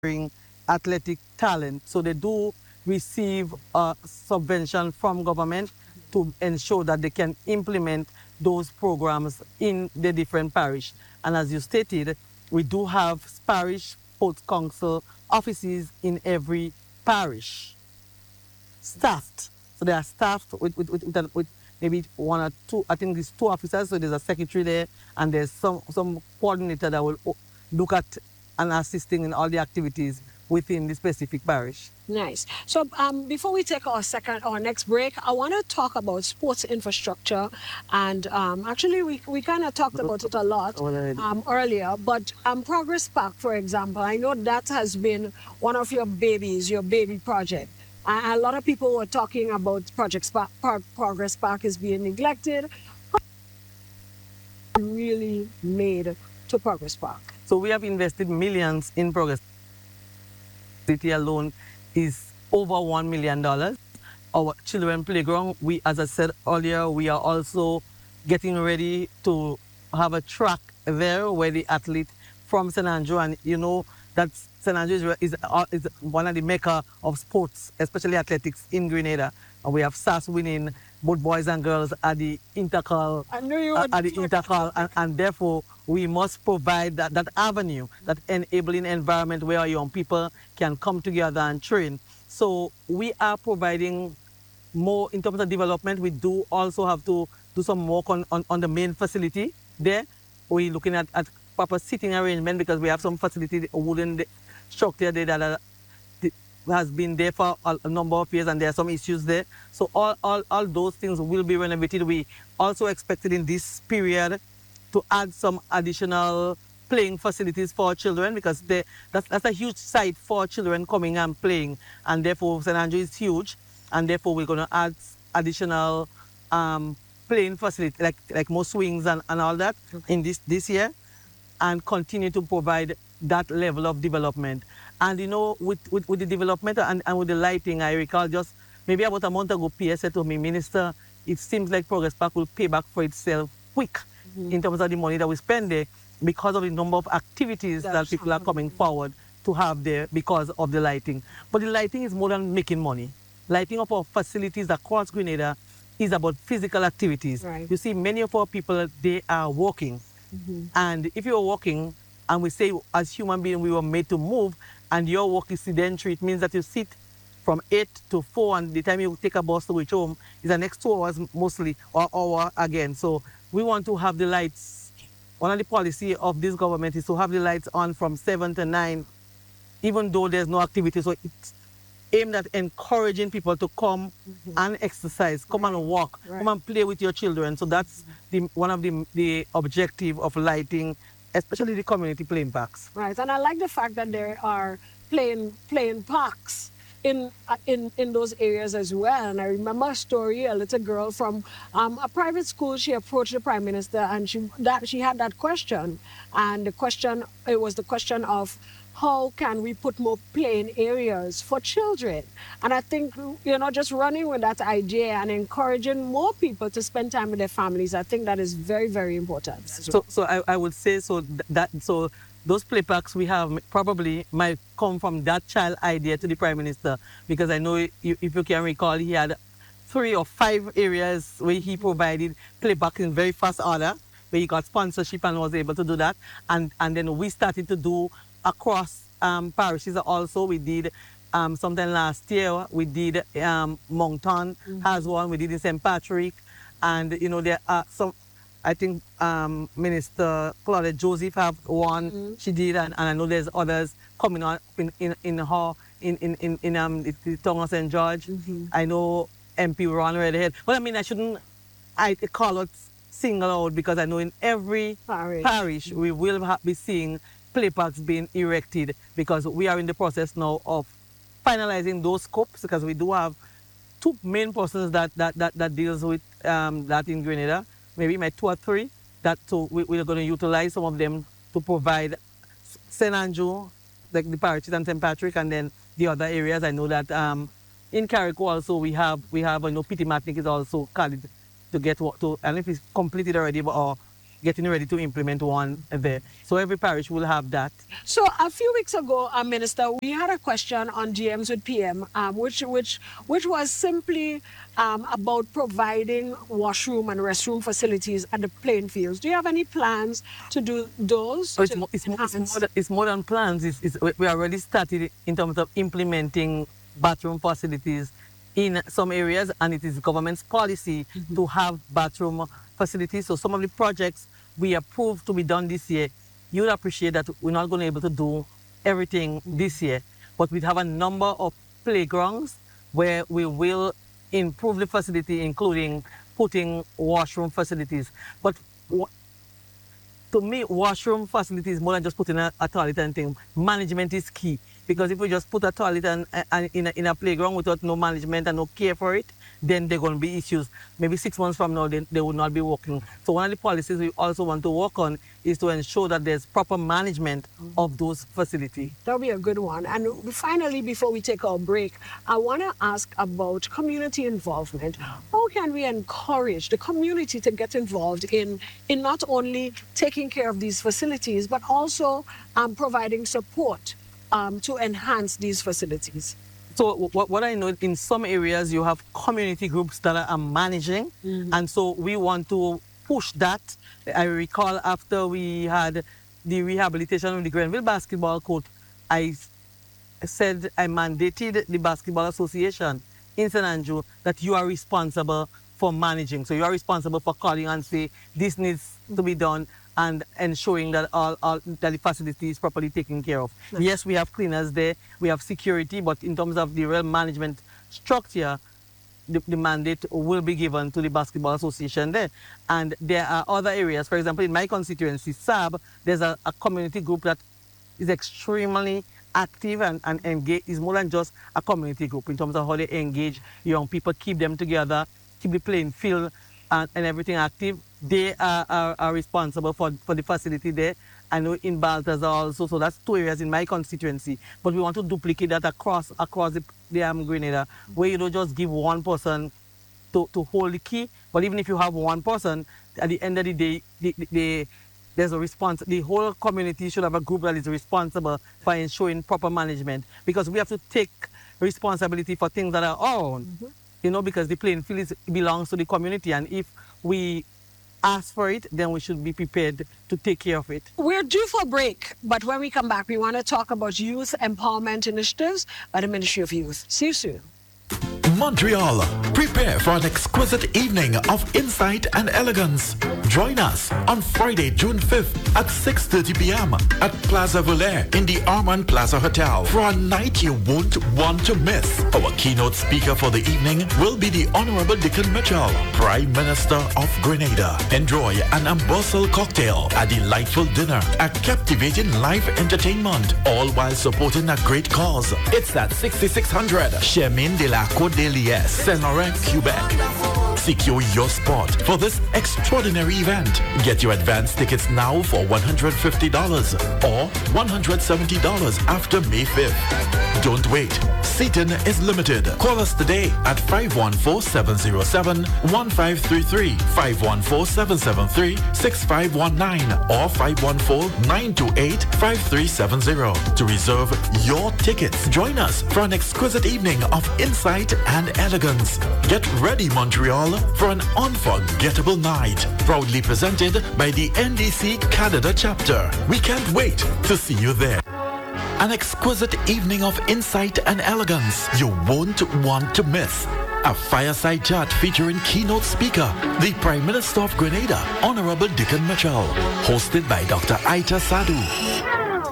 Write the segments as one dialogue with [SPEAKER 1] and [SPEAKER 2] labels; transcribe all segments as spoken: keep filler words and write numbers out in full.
[SPEAKER 1] athletic talent. So they do receive a subvention from government to ensure that they can implement those programs in the different parish. And as you stated, we do have parish sports council offices in every parish, staffed. So they are staffed with, with, with, with, with maybe one or two, I think there's two officers, so there's a secretary there, and there's some, some coordinator that will look at and assisting in all the activities within the specific parish.
[SPEAKER 2] Nice. So um, before we take our second, our next break, I want to talk about sports infrastructure. And um, actually, we, we kind of talked about it a lot um, earlier. But um, Progress Park, for example, I know that has been one of your babies, your baby project. A lot of people were talking about Project Spark, Park, Progress Park is being neglected. Really made to Progress Park.
[SPEAKER 1] So we have invested millions in Progress. City alone is over one million dollars. Our children playground, we, as I said earlier, we are also getting ready to have a track there where the athlete from Saint Andrew, and you know that Saint Andrew is, is, is one of the mecca of sports, especially athletics in Grenada. And we have S A S winning both boys and girls at the intercal,
[SPEAKER 2] I knew you
[SPEAKER 1] uh, at the intercal, and, and therefore we must provide that, that avenue, that enabling environment where young people can come together and train. So we are providing more in terms of development. We do also have to do some work on, on, on the main facility there. We're looking at, at proper seating arrangement because we have some facility, a wooden structure there that are, has been there for a, a number of years, and there are some issues there. So all, all, all those things will be renovated. We also expected in this period to add some additional playing facilities for children, because they, that's, that's a huge site for children coming and playing, and therefore Saint Andrew is huge, and therefore we're going to add additional um, playing facilities like, like more swings and, and all that okay. in this, this year, and continue to provide that level of development. And you know, with, with, with the development and, and with the lighting, I recall just maybe about a month ago, P S said to me, Minister, it seems like Progress Park will pay back for itself quick mm-hmm. in terms of the money that we spend there, because of the number of activities That's that people are coming forward to have there because of the lighting. But the lighting is more than making money. Lighting of our facilities across Grenada is about physical activities.
[SPEAKER 2] Right.
[SPEAKER 1] You see, many of our people, they are walking. Mm-hmm. And if you're walking, and we say as human beings we were made to move, and your work is sedentary, it means that you sit from eight to four, and the time you take a bus to reach home is the next two hours mostly, or hour again. So we want to have the lights. One of the policy of this government is to have the lights on from seven to nine, even though there's no activity. So it's aimed at encouraging people to come mm-hmm. and exercise, come right. and walk, right. come and play with your children. So that's the, one of the, the objective of lighting, especially the community playing parks.
[SPEAKER 2] Right, and I like the fact that there are playing, playing parks in, uh, in, in those areas as well. And I remember a story, a little girl from um, a private school, she approached the Prime Minister, and she, that, she had that question. And the question, it was the question of, how can we put more playing areas for children? And I think, you know, just running with that idea and encouraging more people to spend time with their families, I think that is very, very important.
[SPEAKER 1] So, so I, I would say so that so those play parks we have probably might come from that child idea to the Prime Minister, because I know if you can recall, he had three or five areas where he provided play parks in very fast order, where he got sponsorship and was able to do that. And, and then we started to do across um, parishes also. We did um, sometime last year, we did um, Moncton mm-hmm. has one, we did in Saint Patrick, and you know, there are some, I think um, Minister Claudette Joseph have one, mm-hmm. she did, and, and I know there's others coming on in, in, in her, in, in, in, in um, the, the town of Saint George. Mm-hmm. I know M P Ron Redhead. Well, I mean, I shouldn't I call it single out, because I know in every parish, parish we will ha be seeing play parks being erected, because we are in the process now of finalizing those scopes, because we do have two main persons that that that, that deals with um, that in Grenada, maybe my two or three, that so we, we're going to utilize some of them to provide Saint Andrew, like the parishes, and Saint Patrick, and then the other areas. I know that um, in Carriacou also we have we have I know Pity Matnik is also called to get to, and if it's completed already, or getting ready to implement one there. So every parish will have that.
[SPEAKER 2] So a few weeks ago, uh, Minister, we had a question on G Ms with P M, um, which which which was simply um, about providing washroom and restroom facilities at the playing fields. Do you have any plans to do those?
[SPEAKER 1] So it's,
[SPEAKER 2] to
[SPEAKER 1] more, it's, more, it's,
[SPEAKER 2] enhance-
[SPEAKER 1] more than, it's more than plans. It's, it's, we already started in terms of implementing bathroom facilities in some areas, and it is government's policy
[SPEAKER 2] Mhm.
[SPEAKER 1] to have bathroom facilities. So some of the projects we approved to be done this year, you would appreciate that we're not going to be able to do everything this year, but we have a number of playgrounds where we will improve the facility, including putting washroom facilities. But wa- to me, washroom facilities more than just putting a, a toilet and thing. Management is key, because if we just put a toilet and, and in, a, in a playground without no management and no care for it, then there are going to be issues. Maybe six months from now, they, they will not be working. So one of the policies we also want to work on is to ensure that there's proper management of those facilities.
[SPEAKER 2] That would be a good one. And finally, before we take our break, I want to ask about community involvement. How can we encourage the community to get involved in, in not only taking care of these facilities, but also um, providing support um, to enhance these facilities?
[SPEAKER 1] So what, what I know, in some areas you have community groups that are managing,
[SPEAKER 2] Mhm.
[SPEAKER 1] and so we want to push that. I recall after we had the rehabilitation of the Grenville basketball court, I s- said I mandated the Basketball Association in Saint Andrew that you are responsible for managing. So you are responsible for calling and say this needs to be done, and ensuring that all, all that the facility is properly taken care of.
[SPEAKER 2] Nice.
[SPEAKER 1] Yes, we have cleaners there, we have security, but in terms of the real management structure, the, the mandate will be given to the Basketball Association there. And there are other areas, for example, in my constituency, S A B, there's a, a community group that is extremely active and, and engage, is more than just a community group in terms of how they engage young people, keep them together, keep the playing field and, and everything active. They are, are, are responsible for, for the facility there. I know in Balthazar also, so that's two areas in my constituency. But we want to duplicate that across across the, the um, Grenada, where you don't just give one person to, to hold the key, but even if you have one person, at the end of the day, the, the, the, there's a response. The whole community should have a group that is responsible for ensuring proper management, because we have to take responsibility for things that are our own.
[SPEAKER 2] Mm-hmm.
[SPEAKER 1] You know, because the playing field is, belongs to the community, and if we ask for it, then we should be prepared to take care of it.
[SPEAKER 2] We're due for a break, but when we come back, we want to talk about youth empowerment initiatives by the Ministry of Youth. See you soon.
[SPEAKER 3] Montreal, prepare for an exquisite evening of insight and elegance. Join us on Friday, June fifth at six thirty p m at Plaza Volaire in the Armand Plaza Hotel for a night you won't want to miss. Our keynote speaker for the evening will be the Honorable Dickon Mitchell, Prime Minister of Grenada. Enjoy an Ambossel cocktail, a delightful dinner, a captivating live entertainment, all while supporting a great cause. It's at sixty-six hundred Chemin de la Côte de Liesse, Saint-Laurent, Quebec. Secure your spot for this extraordinary event. Get your advance tickets now for one hundred fifty dollars or one hundred seventy dollars after May fifth. Don't wait. Seating is limited. Call us today at five one four, seven zero seven, one five three three, five one four, seven seven three, six five one nine or five one four, nine two eight, five three seven zero to reserve your tickets. Join us for an exquisite evening of insight and elegance. Get ready, Montreal, for an unforgettable night. Proudly presented by the N D C Canada chapter. We can't wait to see you there. An exquisite evening of insight and elegance you won't want to miss. A fireside chat featuring keynote speaker, the Prime Minister of Grenada, Honorable Dickon Mitchell, hosted by Doctor Aita Sadhu.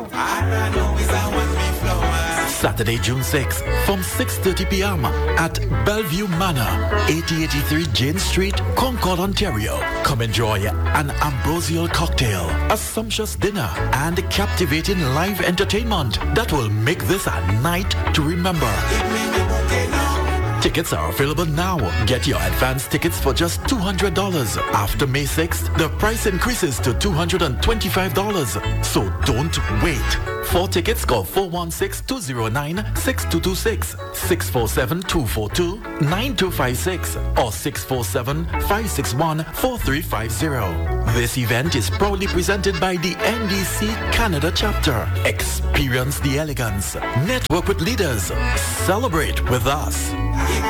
[SPEAKER 3] Saturday, June sixth, from six thirty p m at Bellevue Manor, eighty eighty-three Jane Street, Concord, Ontario. Come enjoy an ambrosial cocktail, a sumptuous dinner, and captivating live entertainment that will make this a night to remember. Tickets are available now. Get your advance tickets for just two hundred dollars. After May sixth, the price increases to two hundred twenty-five dollars. So don't wait. For tickets, call four one six, two zero nine, six two two six, six four seven, two four two, nine two five six, or six four seven, five six one, four three five zero. This event is proudly presented by the N D C Canada chapter. Experience the elegance. Network with leaders. Celebrate with us.